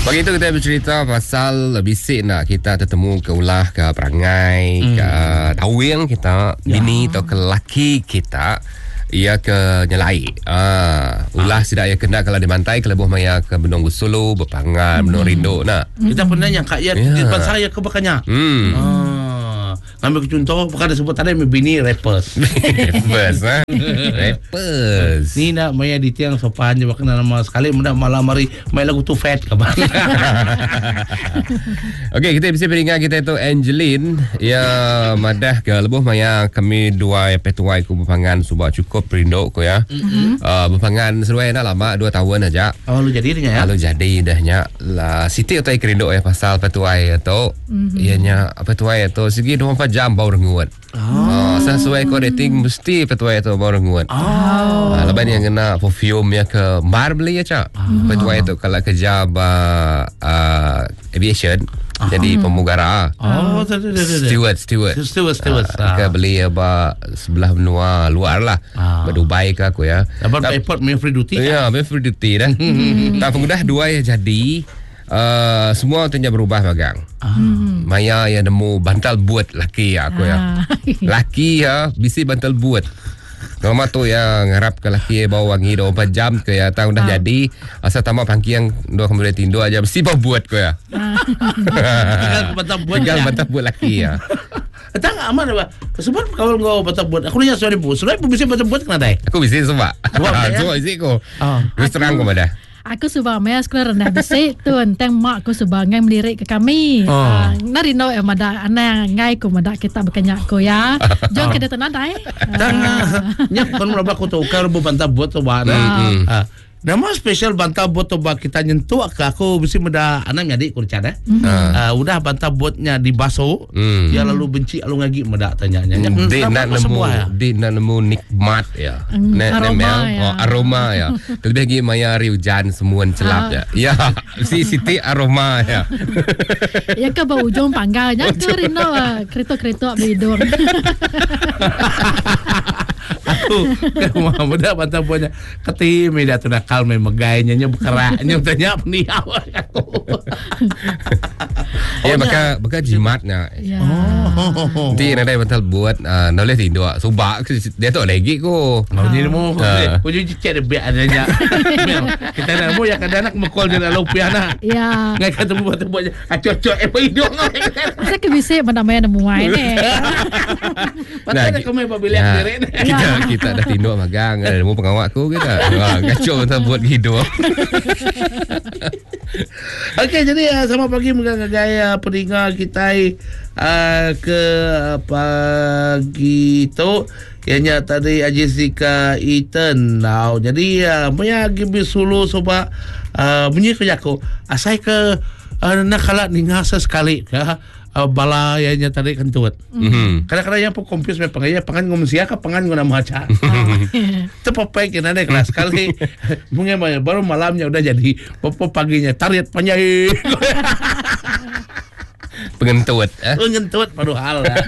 Pagi itu kita bercerita pasal bisik nak kita tertemu ke ulah ke perangai ke tawing kita bini atau ke laki kita ia ke nyelai. Ulah sidak ia kena kalau dimantai ke lebuh maya ke Benung Gusulu berpangan Benung Rindu nak. Kita pernah yang kak ia depan saya ke bakanya. Ngambil contoh bukan disebut tadi bini rappers. Rappers. Ni nak maya di tiang sopan je bakal nama sekali mudah malam hari main lagu tu fat ke bang. Okey, kita bisa beringat kita itu Angeline ya madah ke lebuh maya kami dua petuai ku berpangan subak cukup perinduk ku ya. Berpangan seruai nak lama 2 tahun aja. Lalu jadi nya ya. Lalu jadi dahnya lah Siti utai kerinduk ya pasal petuai atau ianya petuai atau segi 24 jam baru renguat. Sesuai rating mesti petuai itu baru renguat. Lepas ni yang kena perfume ya ke mar beli ya cak. Petuai itu kalau kerja aviation jadi pemugara. Steward. Ke beli sebelah benua luar lah. Dubai ke aku ya. Dapat airport main free duty. Ya, main free duty dah. Tak pengudah 2 ya jadi. Semua tanya berubah magang. Maya yang nemu bantal buat laki aku ya. Laki ya bisi bantal buat. Mama tu yang ngarap ke laki bawa wangi 24 jam ke ya tahun dah jadi asal tambah pangki yang 2 kemudian tindu aja mesti bawa buat ko ya. Tinggal bantal buat laki ya. Tak aman apa? Sebab kalau kau batak buat, aku nanya soal ibu. Soal ibu bisa batak buat kena dai. Aku bisa sebab. Sebab isi ko. Terus terang ko pada. Aku subang maya sekolah rendah besar tu enteng mak aku subang ngai melirik ke kami. Nari no mada ana ngai ko mada kita berkenyak ko ya. Jom kita tenang dai. Nyak kon mula ko to kar bu banta buat to ba. Nama spesial banta buat to ba kita nyentuh aku mesti meda anak nyadi ku cada. Udah banta buatnya dibaso. Dia lalu benci lalu ngagi meda tanyanya. Dia nak nemu nikmat ya. Aroma ya. Lebih lagi maya riujan semua celap ya. Ya, si Siti aroma ya. Ya ke bau ujung panggalnya ke rino kereta-kereta bidung. Aku mau muda banta buatnya keti media tu nakal main megainya berkeraknya tanya ni awak aku. Ya baka jimatnya. Nanti nanti bantal buat boleh tidur subak dia tu lagi ko. Ni mo ko cek dia biar adanya. Kita nak mo ya kadang nak mekol dia lalu piana. Ya. Ngai ketemu bantal buatnya cocok hidung. Saya ke bisik mana maya nemu main ni. Patut kau main pabilian direk. Kita dah tinduk magang nemu pengawak aku kita. Kacau bantal buat hidup. Okey, jadi sama pagi menggaya pendengar kita ke pagi tu ianya tadi Jessica Eaton. Jadi punya gibi sulu sebab bunyi kerja aku asai ke nak kalah ninga sekali ya. Bala ianya tadi kentut. Kadang-kadang yang pun confuse me pangaya pangan ngom sia ka pangan ngona maca. Tepapai kena deh kelas sekali. Mungkin baru malamnya udah jadi paginya tariat panjai. Pengentut Pengentut padahal lah.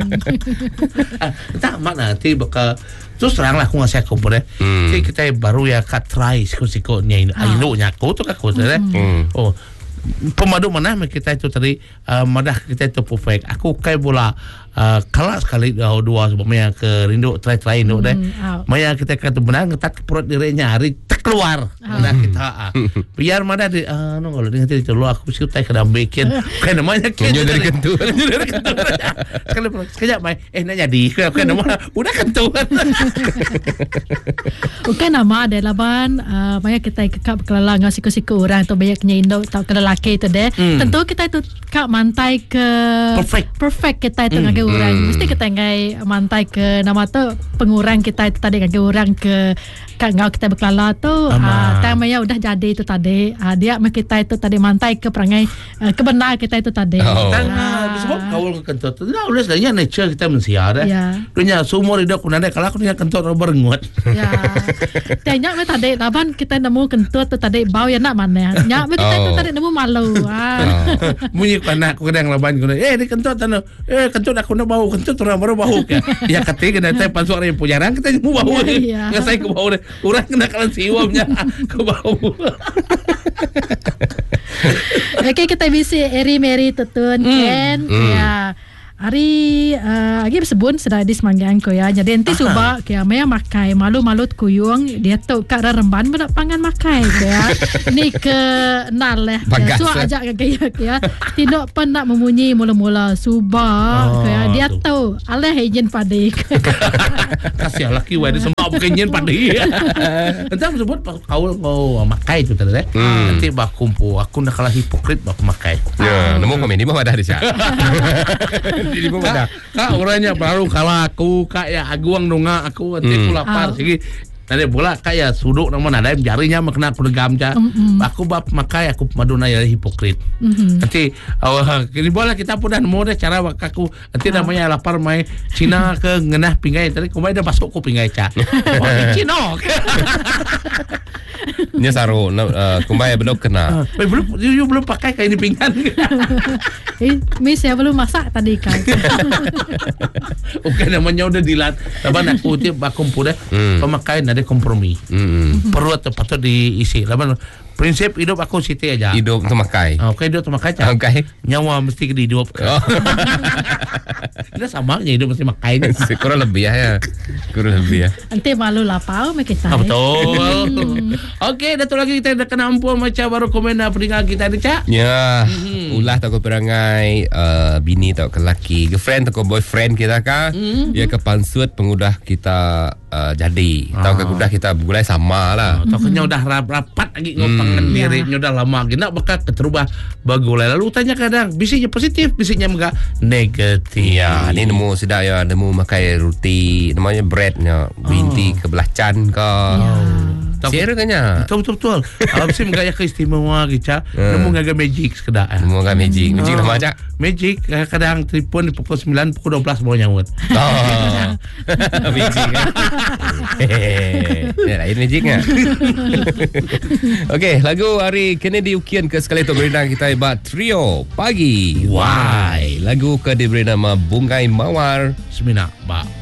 Tak mana nanti bakal terus teranglah aku ngasih aku boleh. Jadi kita baru ya kat try siku-siku nya ino nya aku tu aku tu oh pemadu mana kita itu tadi madah kita itu perfect. Aku kai bola kalah sekali dua sebabnya ke rindu try rindu deh. Maya kita kata benar ngetat ke perut dirinya hari keluar madah kita biar madah di no kalau dengan itu lu aku sih tay kedam bikin kan namanya kenyo dari kentut kalau sekejap mai nak jadi kan nama udah kentut. Bukan nama ada laban maya kita kekap kelalang siku-siku orang atau banyaknya Indo atau lelaki itu deh. Tentu kita itu kak mantai ke perfect kita itu ngagai orang. Mesti kita ngai mantai ke nama tu pengurang kita itu tadi ngagai orang ke kak ngau kita berkelala tu tamanya udah jadi itu tadi. Dia kita itu tadi mantai ke perangai kebenar kita itu tadi. Sebab kawal ke kentut tu dah udah sebenarnya nature kita manusia dah. Dunia seumur hidup aku nanti kalau aku punya kentut berengut. Ya. Tanya me tadi laban kita nemu kentut tu tadi bau ya nak mana. Nya me kita itu tadi nemu malu. Bunyi panak aku kadang laban aku di kentut anu kentut aku nak bau kentut orang baru bau kan. Ya ketika nanti pas suara yang punya orang kita nemu bau. Ngasai ke bau orang kena kalan siwamnya ke bau. Okay, kita bisi Eri Mary Tutun Ken. Ya. Hari lagi sebun sudah di semanggang ko ya. Jadi nanti coba kaya maya makai malu-malu kuyung dia tu kat remban benak pangan makai ya. Ni ke nal lah. So ajak kaya ya. Tidak pernah memunyi mula-mula suba kaya dia tahu aleh izin padi. Kasih laki wa dia sembah bukan izin padi. Entah sebut kaul kau makai tu tadi. Nanti bak kumpu aku nak kalah hipokrit bak makai. Ya, nemu komen ni mah ada di sana. Kak orangnya baru kalau aku kak ya aguang nunga aku nanti aku lapar segi nanti bola kak ya suduk nama nada jarinya makna perdegam ja aku bab makai aku maduna ya hipokrit nanti kini bola kita pun dah nemu deh cara aku nanti namanya lapar mai Cina ke ngenah pinggai tadi kumai dah masuk ku pinggai ca Cina Nya saru kumbai belum kena. belum pakai kain di pinggan. Miss ya belum masak tadi kan. Oke namanya udah dilat. Laban aku tiap bakum pun pemakai ada kompromi. Perlu patut diisi. Laban prinsip hidup aku siti aja. Hidup tu makai. Oke hidup tu makai cak. Okay. Nyawa mesti hidup. Kita sama aja hidup mesti makai. Kurang lebih ya. Kurang lebih ya. Nanti malu lapau kita. Betul. Oke, datu lagi kita dah kena ampun macam baru komen peringkat kita ni cak. Ya. Ulah tak perangai bini tak ke laki, girlfriend tak ke boyfriend kita ka. Ya ke pansut pengudah kita jadi. Tahu ke udah kita bergulai sama lah. Takutnya udah rapat lagi ngopangan dirinya udah lama gini bakal keterubah bagulai. Lalu tanya kadang bisiknya positif, bisiknya enggak negatif. Ya, ni nemu sudah ya, nemu makai roti namanya breadnya binti kebelacan ke. Share kanya. Betul. Alam sih enggak ya keistimewa gitu. Nemu ngaga magic sekedar. Nemu ngaga magic. Magic nama aja. Magic kadang telefon di pukul 9 pukul 12 mau nyawut. Magic. Ya, lain magicnya. Okey, lagu hari Kennedy Ukian ke sekali tu beri nama kita ibat Trio Pagi. Why? Lagu ke diberi nama Bungai Mawar. Semina, Pak.